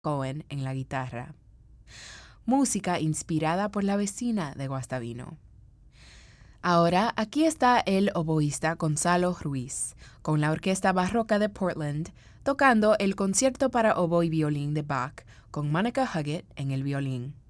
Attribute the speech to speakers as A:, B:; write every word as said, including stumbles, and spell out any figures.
A: Cohen en la guitarra. Música inspirada por la vecina de Guastavino. Ahora, aquí está el oboísta Gonzalo Ruiz, con la Orquesta Barroca de Portland, tocando el concierto para oboe y violín de Bach, con Monica Huggett en el violín.